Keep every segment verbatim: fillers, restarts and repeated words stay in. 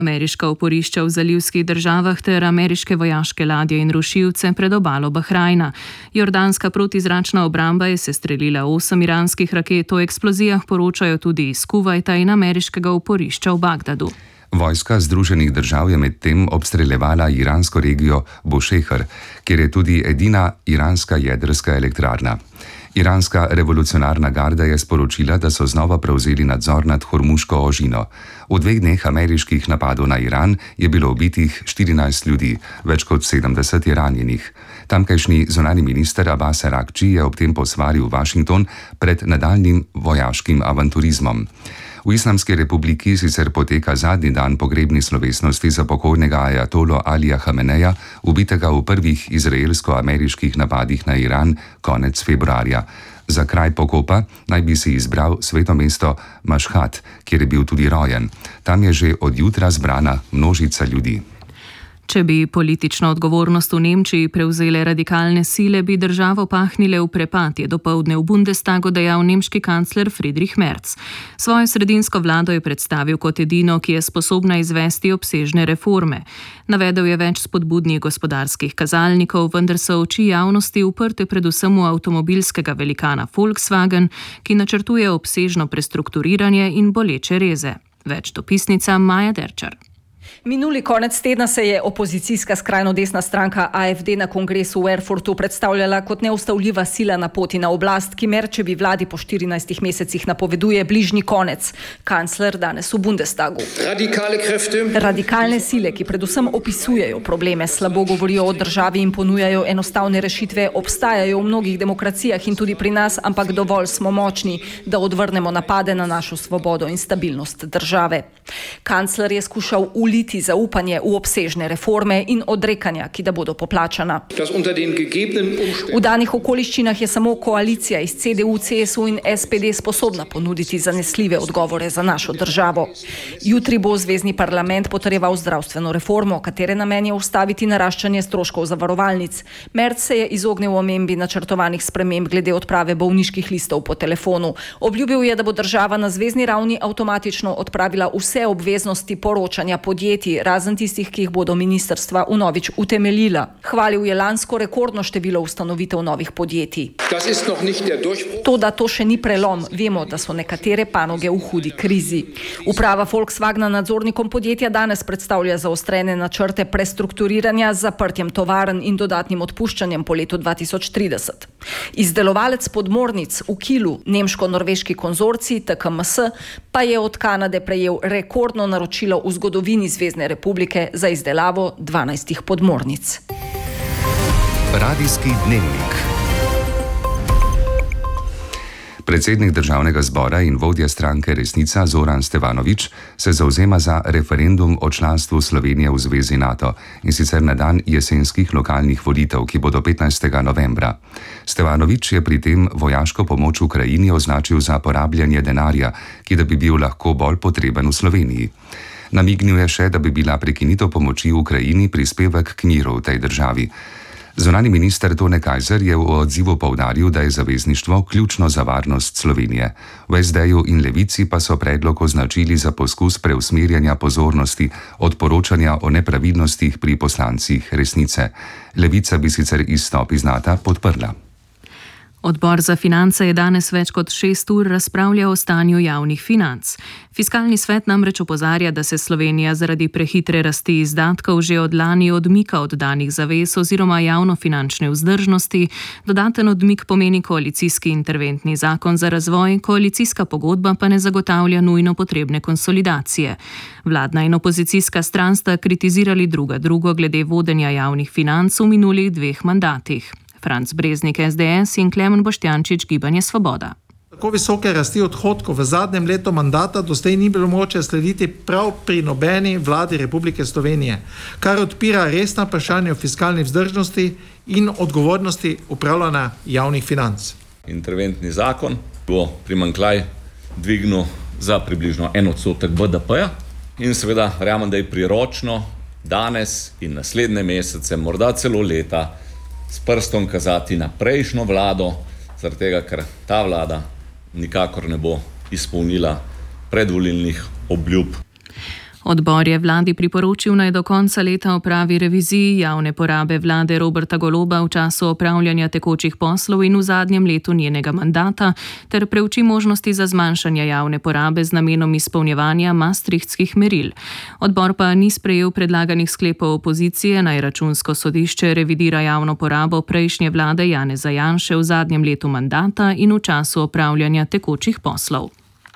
Ameriška oporišča v zalivskih državah ter ameriške vojaške ladje in rušilce pred obalo Bahrajna. Jordanska protizračna obramba je sestrelila osem iranskih raket, o eksplozijah poročajo tudi iz Kuvajta in ameriškega oporišča v Bagdadu. Vojska Združenih držav je medtem obstreljevala iransko regijo Bušehr, kjer je tudi edina iranska jedrska elektrarna. Iranska revolucionarna garda je sporočila, da so znova prevzeli nadzor nad Hormuško ožino. V dveh dneh ameriških napadov na Iran je bilo ubitih štirinajst ljudi, več kot sedemdeset je ranjenih. Tamkajšnji zunanji minister Abbas Araghči je ob tem posvaril Washington pred nadaljnjim vojaškim avanturizmom. V Islamski republiki sicer poteka zadnji dan pogrebni slovesnosti za pokojnega ajatolo Alija Hameneja, ubitega v prvih izraelsko-ameriških napadih na Iran konec februarja. Za kraj pokopa naj bi si izbral sveto mesto Mašhad, kjer je bil tudi rojen. Tam je že od jutra zbrana množica ljudi. Če bi politično odgovornost v Nemčiji prevzele radikalne sile, bi državo pahnile v prepad, je dopoldne v Bundestagu dejal nemški kancler Friedrich Merz. Svojo sredinsko vlado je predstavil kot edino, ki je sposobna izvesti obsežne reforme. Navedel je več spodbudnih gospodarskih kazalnikov, vendar so oči javnosti uprte predvsem v avtomobilskega velikana Volkswagen, ki načrtuje obsežno prestrukturiranje in boleče reze. Več dopisnica Maja Derčar. Minuli konec tedna se je opozicijska skrajno desna stranka A F D na kongresu v Erfurtu predstavljala kot neustavljiva sila na poti na oblast, ki Merčevi vladi po štirinajstih mesecih napoveduje bližnji konec. Kancler danes v Bundestagu. Radikalne sile, ki predvsem opisujejo probleme, slabo govorijo o državi in ponujajo enostavne rešitve, obstajajo v mnogih demokracijah in tudi pri nas, ampak dovolj smo močni, da odvrnemo napade na našo svobodo in stabilnost države. Kancler je skušal uliti zaupanje v obsežne reforme in odrekanja, ki da bodo poplačana. V danih okoliščinah je samo koalicija iz C D U, C S U in S P D sposobna ponuditi zanesljive odgovore za našo državo. Jutri bo zvezni parlament potrjeval zdravstveno reformo, katere namen je ustaviti naraščanje stroškov zavarovalnic. Merz se je izognil omembi načrtovanih sprememb glede odprave bolniških listov po telefonu. Obljubil je, da bo država na zvezni ravni avtomatično odpravila vse obveznosti poročanja podjetij, razen tistih, ki jih bodo ministrstva vnovič utemeljila. Hvalil je lansko rekordno število ustanovitev novih podjetij. To, da to še ni prelom, vemo, da so nekatere panoge v hudi krizi. Uprava Volkswagna nadzornikom podjetja danes predstavlja zaostrene načrte prestrukturiranja z zaprtjem tovarn in dodatnim odpuščanjem po letu dva tisoč trideset. Izdelovalec podmornic v Kielu, nemško-norveški konzorcij T K M S, pa je od Kanade prejel rekordno naročilo v zgodovini Zvezne republike za izdelavo dvanajstih podmornic. Radijski dnevnik. Predsednik državnega zbora in vodja stranke Resnica Zoran Stevanović se zavzema za referendum o članstvu Slovenije v Zvezi NATO, in sicer na dan jesenskih lokalnih volitev, ki bodo petnajstega novembra. Stevanović je pri tem vojaško pomoč Ukrajini označil za porabljanje denarja, ki da bi bil lahko bolj potreben v Sloveniji. Namignil je še, da bi bila prekinitev pomoči Ukrajini prispevek k miru v tej državi. Zunanji minister Tone Kajzer je v odzivu poudaril, da je zavezništvo ključno za varnost Slovenije. V S D-ju in Levici pa so predlog označili za poskus preusmerjanja pozornosti od poročanja o nepravilnostih pri poslancih Resnice. Levica bi sicer izstop iz NATO podprla. Odbor za finance je danes več kot šest ur razpravljal o stanju javnih financ. Fiskalni svet namreč opozarja, da se Slovenija zaradi prehitre rasti izdatkov že od lani odmika od danih zavez oziroma javnofinančne vzdržnosti. Dodaten odmik pomeni koalicijski interventni zakon za razvoj, koalicijska pogodba pa ne zagotavlja nujno potrebne konsolidacije. Vladna in opozicijska stran sta kritizirali druga drugo glede vodenja javnih financ v minulih dveh mandatih. Franc Breznik S D S in Klemen Boštjančič Gibanje Svoboda. Tako visoke rasti odhodkov v zadnjem letu mandata doslej ni bilo mogoče slediti prav pri nobeni vladi Republike Slovenije, kar odpira resna vprašanja o fiskalni vzdržnosti in odgovornosti upravljanja javnih financ. Interventni zakon bo primanjkljaj dvignil za približno en odstotek B D P-ja in seveda verjamem, da je priročno danes in naslednje mesece, morda celo leta, s prstom kazati na prejšnjo vlado, zaradi tega, ker ta vlada nikakor ne bo izpolnila predvolilnih obljub. Odbor je vladi priporočil, naj do konca leta opravi reviziji javne porabe vlade Roberta Goloba v času opravljanja tekočih poslov in v zadnjem letu njenega mandata ter preuči možnosti za zmanjšanje javne porabe z namenom izpolnjevanja maastrichtskih meril. Odbor pa ni sprejel predlaganih sklepov opozicije, naj Računsko sodišče revidira javno porabo prejšnje vlade Janeza Janše v zadnjem letu mandata in v času opravljanja tekočih poslov.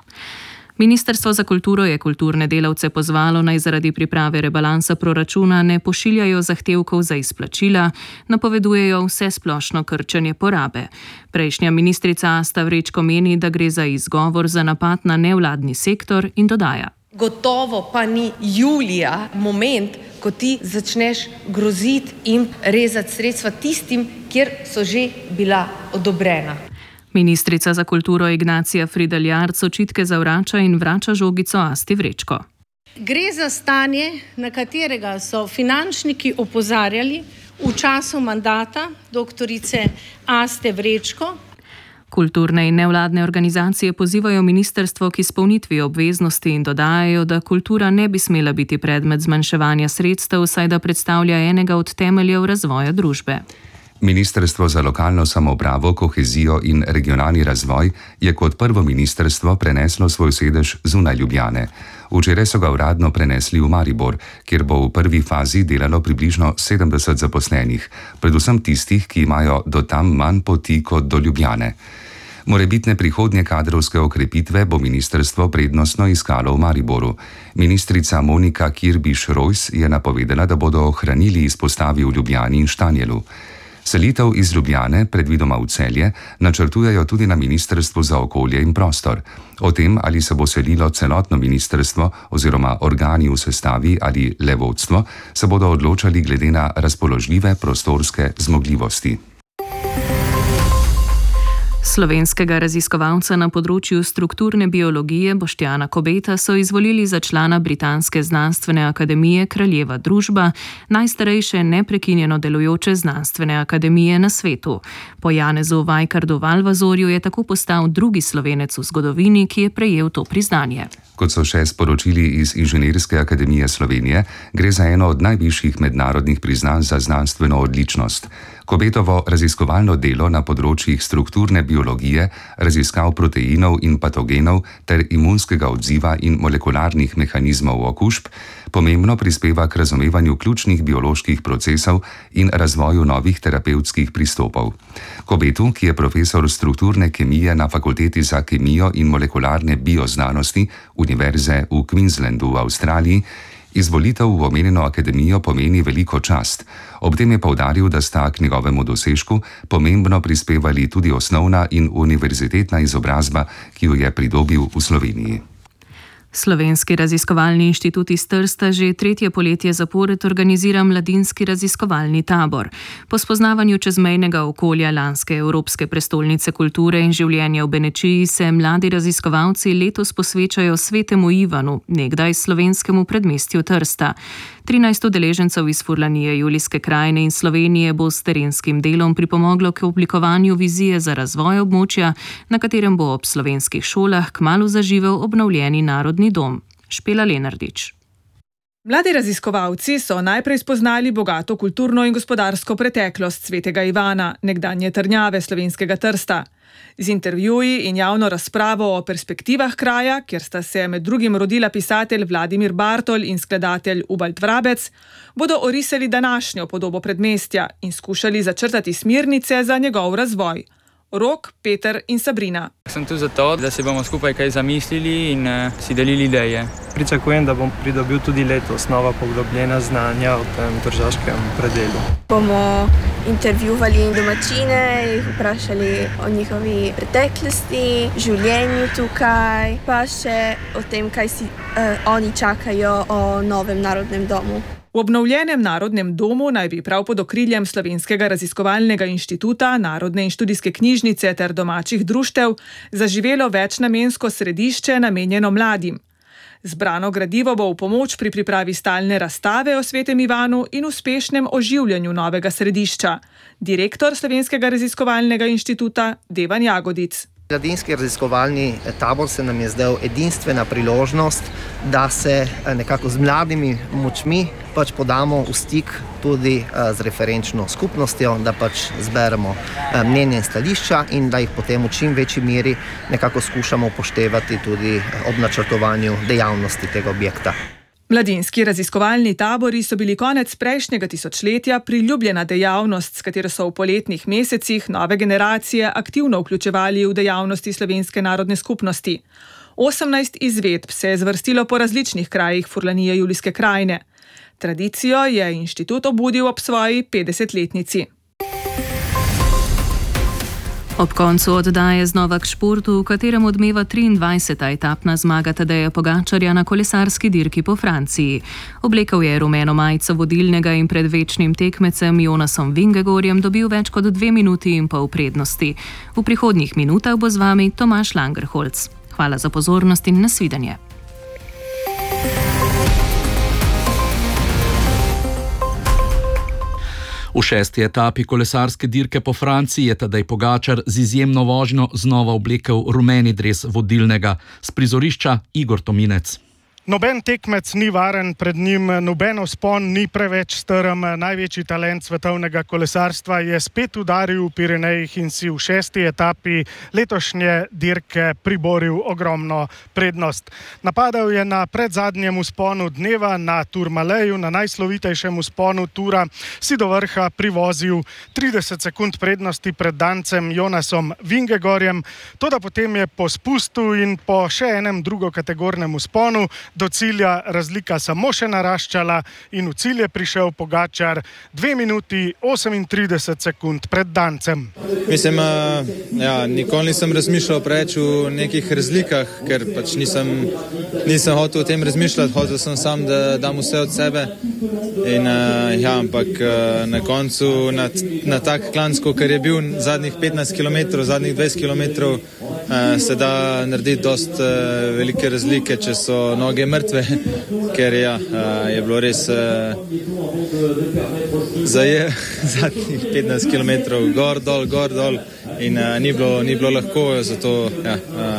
Ministrstvo za kulturo je kulturne delavce pozvalo, naj zaradi priprave rebalansa proračuna ne pošiljajo zahtevkov za izplačila, napovedujejo vsesplošno krčenje porabe. Prejšnja ministrica Asta Vrečko meni, da gre za izgovor za napad na nevladni sektor in dodaja: Gotovo pa ni julija moment, ko ti začneš groziti in rezati sredstva tistim, kjer so že bila odobrena. Ministrica za kulturo Ignacija Fridl Jarc očitke zavrača in vrača žogico Asti Vrečko. Gre za stanje, na katerega so finančniki opozarjali v času mandata doktorice Aste Vrečko. Kulturne in nevladne organizacije pozivajo ministrstvo k izpolnitvi obveznosti in dodajajo, da kultura ne bi smela biti predmet zmanjševanja sredstev, saj da predstavlja enega od temeljev razvoja družbe. Ministrstvo za lokalno samoupravo, kohezijo in regionalni razvoj je kot prvo ministrstvo preneslo svoj sedež zunaj Ljubljane. Včeraj so ga uradno prenesli v Maribor, kjer bo v prvi fazi delalo približno sedemdeset zaposlenih, predvsem tistih, ki imajo do tam manj poti kot do Ljubljane. Morebitne prihodnje kadrovske okrepitve bo ministrstvo prednostno iskalo v Mariboru. Ministrica Monika Kirbiš-Rojs je napovedala, da bodo ohranili izpostavi v Ljubljani in Štanjelu. Selitev iz Ljubljane, predvidoma v Celje, načrtujejo tudi na Ministrstvu za okolje in prostor. O tem, ali se bo selilo celotno ministrstvo oziroma organi v sestavi ali le vodstvo, se bodo odločali glede na razpoložljive prostorske zmogljivosti. Slovenskega raziskovalca na področju strukturne biologije Boštjana Kobeta so izvolili za člana Britanske znanstvene akademije Kraljeva družba, najstarejše neprekinjeno delujoče znanstvene akademije na svetu. Po Janezu Vajkardu Valvazorju je tako postal drugi Slovenec v zgodovini, ki je prejel to priznanje. Kot so še sporočili iz Inženirske akademije Slovenije, gre za eno od najvišjih mednarodnih priznanj za znanstveno odličnost. Kobetovo raziskovalno delo na področjih strukturne biologije, raziskav proteinov in patogenov ter imunskega odziva in molekularnih mehanizmov okužb pomembno prispeva k razumevanju ključnih bioloških procesov in razvoju novih terapevtskih pristopov. Kobetu, ki je profesor strukturne kemije na Fakulteti za kemijo in molekularne bioznanosti Univerze v Queenslandu v Avstraliji, izvolitev v omenjeno akademijo pomeni veliko čast. Ob tem je poudaril, da sta k njegovemu dosežku pomembno prispevali tudi osnovna in univerzitetna izobrazba, ki jo je pridobil v Sloveniji. Slovenski raziskovalni inštitut iz Trsta že tretje poletje zapored organizira mladinski raziskovalni tabor. Po spoznavanju čezmejnega okolja lanske Evropske prestolnice kulture in življenja v Benečiji se mladi raziskovalci letos posvečajo Svetemu Ivanu, nekdaj slovenskemu predmestju Trsta. trinajst udeležencev iz Furlanije, Julijske krajine in Slovenije bo s terenskim delom pripomoglo k oblikovanju vizije za razvoj območja, na katerem bo ob slovenskih šolah kmalu zaživel obnovljeni narodni dom. Špela Lenardič. Mladi raziskovalci so najprej spoznali bogato kulturno in gospodarsko preteklost Svetega Ivana, nekdanje trdnjave slovenskega Trsta. Z intervjuji in javno razpravo o perspektivah kraja, kjer sta se med drugim rodila pisatelj Vladimir Bartol in skladatelj Ubald Vrabec, bodo orisali današnjo podobo predmestja in skušali začrtati smernice za njegov razvoj. Rok, Peter in Sabrina. Sem tu zato, da se bomo skupaj kaj zamislili in uh, si delili ideje. Pričakujem, da bom pridobil tudi letos nova poglobljena znanja o tem tržaškem predelu. Bomo intervjuvali domačine, jih vprašali o njihovi preteklosti, življenju tukaj, pa še o tem, kaj si uh, oni čakajo o novem narodnem domu. V obnovljenem narodnem domu naj bi prav pod okriljem Slovenskega raziskovalnega inštituta, Narodne in študijske knjižnice ter domačih društev zaživelo večnamensko središče namenjeno mladim. Zbrano gradivo bo v pomoč pri pripravi stalne razstave o Svetem Ivanu in uspešnem oživljanju novega središča. Direktor Slovenskega raziskovalnega inštituta Devan Jagodic. Mladinski raziskovalni tabor se nam je zdel edinstvena priložnost, da se nekako z mladimi močmi pač podamo v stik tudi z referenčno skupnostjo, da pač zberemo mnenje in stališča in da jih potem v čim večji meri nekako skušamo upoštevati tudi ob načrtovanju dejavnosti tega objekta. Mladinski raziskovalni tabori so bili konec prejšnjega tisočletja priljubljena dejavnost, s katero so v poletnih mesecih nove generacije aktivno vključevali v dejavnosti slovenske narodne skupnosti. osemnajst izvedb se je zvrstilo po različnih krajih Furlanije Julijske krajine. Tradicijo je inštitut obudil ob svoji petdesetletnici. Ob koncu oddaje znova k športu, v katerem odmeva triindvajseta etapna zmaga Tadeja Pogačarja na kolesarski dirki po Franciji. Oblekel je rumeno majico vodilnega in pred večnim tekmecem Jonasom Vingegorjem dobil več kot dve minuti in pol prednosti. V prihodnjih minutah bo z vami Tomaž Langerholz. Hvala za pozornost in nasvidenje. V šesti etapi kolesarske dirke po Franciji je Tadej Pogačar z izjemno vožnjo znova oblekel rumeni dres vodilnega. S prizorišča Igor Tominec. Noben tekmec ni varen pred njim, noben vzpon ni preveč strm. Največji talent svetovnega kolesarstva je spet udaril v Pirenejih in si v šesti etapi letošnje dirke priboril ogromno prednost. Napadal je na predzadnjem vzponu dneva na Tourmaleju, na najslovitejšem vzponu Tura, si do vrha privozil trideset sekund prednosti pred dancem Jonasom Vingegorjem, toda potem je po spustu in po še enem drugokategornem vzponu do cilja razlika samo še naraščala in v cilj je prišel Pogačar dve minuti osemintrideset sekund pred dancem. Mislim, ja, nikoli nisem razmišljal preveč v nekih razlikah, ker pač nisem, nisem hotel o tem razmišljati, hotel sem sam, da dam vse od sebe. In, ja, ampak na koncu na, na tak klansko, ker je bil zadnjih petnajst kilometrov, zadnjih dvajset kilometrov, se da narediti dost velike razlike, če so noge mrtve, ker ja, je bilo res zaje zadnjih petnajst kilometrov gor, dol, gor, dol in ni bilo, ni bilo lahko, zato ja,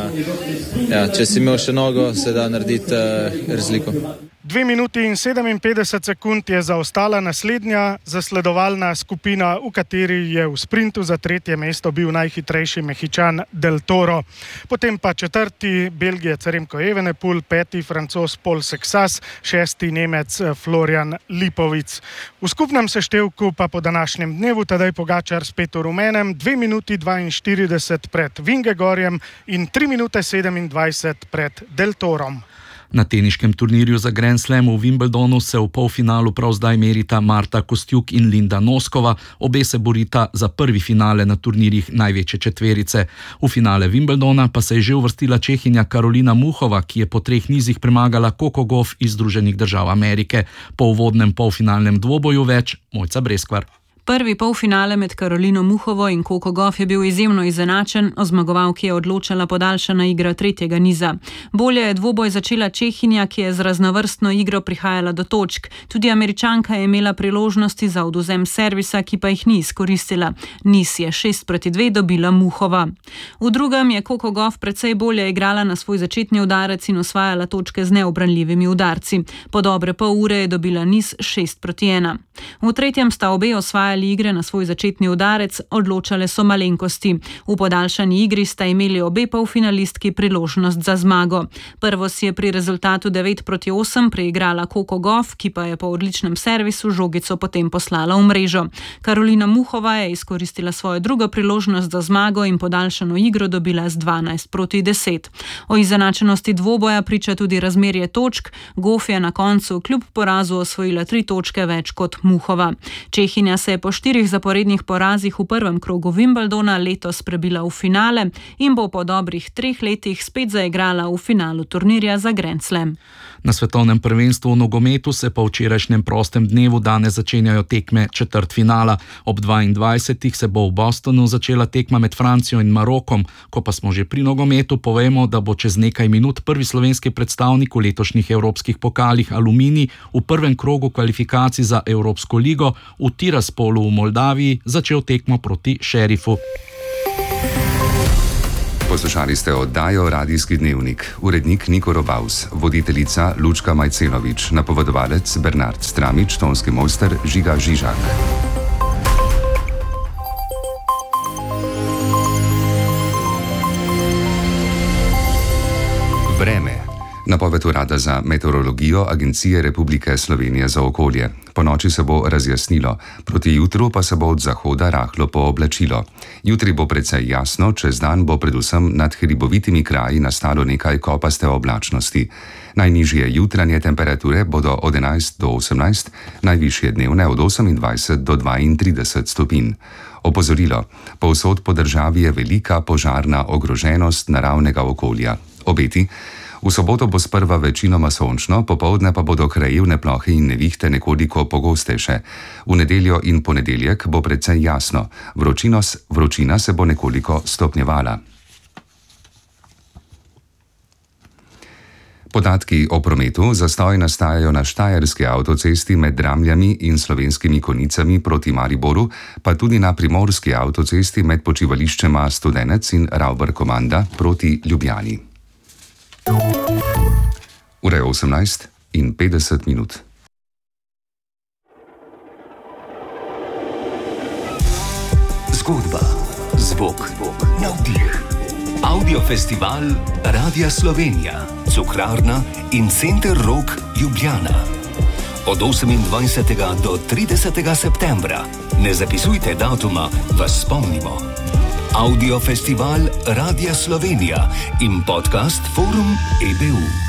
ja, če si imel še nogo, se da narediti razliko. dve minuti in sedeminpetdeset sekund je zaostala naslednja zasledovalna skupina, v kateri je v sprintu za tretje mesto bil najhitrejši Mehičan Del Toro. Potem pa četrti Belgijec Remco Evenepoel, peti Francoz Paul Sexas, šesti Nemec Florian Lipovic. V skupnem seštevku pa po današnjem dnevu Tadej Pogačar spet v rumenem, dve minuti dvainštirideset pred Vingegorjem in tri minute sedemindvajset pred Del Torom. Na teniškem turnirju za Grand Slam v Wimbledonu se v polfinalu prav zdaj merita Marta Kostjuk in Linda Noskova, obe se borita za prvi finale na turnirjih največje četverice. V finale Wimbledona pa se je že uvrstila Čehinja Karolina Muchova, ki je po treh nizih premagala Coco Gauff iz Združenih držav Amerike. Po uvodnem polfinalnem dvoboju več Mojca Breskvar. Prvi polfinale med Karolino Muchovo in Coco Gauff je bil izjemno izenačen, o zmagovalki je odločala podaljšana igra tretjega niza. Bolje je dvoboj začela Čehinja, ki je z raznovrstno igro prihajala do točk. Tudi Američanka je imela priložnosti za odvzem servisa, ki pa jih ni izkoristila. Niz je šest proti dve dobila Muchova. V drugem je Coco Gauff precej bolje igrala na svoj začetni udarec in osvajala točke z neobranljivimi udarci. Po dobre pol ure je dobila niz šest proti ena. V tretjem sta obe osvajali igre na svoj začetni udarec, odločale so malenkosti. V podaljšani igri sta imeli obe polfinalistki priložnost za zmago. Prvo si je pri rezultatu devet proti osem preigrala Coco Gauff, ki pa je po odličnem servisu žogico potem poslala v mrežo. Karolina Muchova je izkoristila svojo drugo priložnost za zmago in podaljšano igro dobila z dvanajst proti deset. O izenačenosti dvoboja priča tudi razmerje točk. Gauff je na koncu kljub porazu osvojila tri točke več kot Muchova. Čehinja se je po štirih zaporednih porazih v prvem krogu Wimbledona letos prebila v finale in bo po dobrih treh letih spet zaigrala v finalu turnirja za Grand Slam. Na svetovnem prvenstvu v nogometu se po včerajšnjem prostem dnevu danes začenjajo tekme četrtfinala. Ob dvaindvajsetih se bo v Bostonu začela tekma med Francijo in Marokom. Ko pa smo že pri nogometu, povemo, da bo čez nekaj minut prvi slovenski predstavnik v letošnjih evropskih pokalih Aluminij v prvem krogu kvalifikacij za Evropsko ligo v Tiraspolu v Moldaviji začel tekmo proti Šerifu. Poslušali ste oddajo Radijski dnevnik, urednik Niko Robaus, voditeljica Lučka Majcenovič, napovedovalec Bernard Stramič, tonski mojster Žiga Žižak. Vreme. Napoved urada za meteorologijo Agencije Republike Slovenije za okolje. Po noči se bo razjasnilo, proti jutru pa se bo od zahoda rahlo pooblačilo. Jutri bo precej jasno, čez dan bo predvsem nad hribovitimi kraji nastalo nekaj kopaste oblačnosti. Najnižje jutranje temperature bodo od enajst do osemnajst, najvišje dnevne od osemindvajset do dvaintrideset stopinj. Opozorilo: povsod po državi je velika požarna ogroženost naravnega okolja. Obeti: v soboto bo sprva večinoma sončno, popoldne pa bodo krajevne plohe in nevihte nekoliko pogostejše. V nedeljo in ponedeljek bo precej jasno, vročino, vročina se bo nekoliko stopnjevala. Podatki o prometu: zastoj nastajajo na Štajerski avtocesti med Dramljami in Slovenskimi Konicami proti Mariboru, pa tudi na Primorski avtocesti med počivališčema Studenec in Ravbar-Komanda proti Ljubljani. Ura je osemnajst in petdeset minut. Zgodba, zvok, navdih. Audiofestival Radia Slovenija, Cukrarna in Center Rok Ljubljana. Od osemindvajsetega do tridesetega septembra. Ne zapisujte datuma, vas spomnimo. Audiofestival Radia Slovenija in podcast Forum E B U.